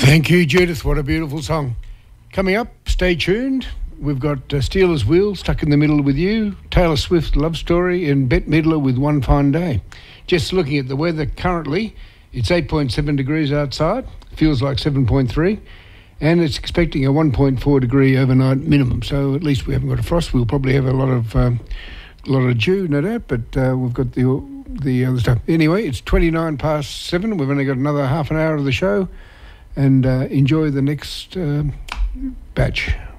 Thank you, Judith. What a beautiful song. Coming up, stay tuned. We've got Steelers Wheel stuck in the middle with you, Taylor Swift Love Story, and Bette Midler with One Fine Day. Just looking at the weather currently, it's 8.7 degrees outside, feels like 7.3, and it's expecting a 1.4 degree overnight minimum. So at least we haven't got a frost. We'll probably have a lot of dew, no doubt, but we've got the other stuff. Anyway, it's 29 past 7. We've only got another half an hour of the show, and enjoy the next batch.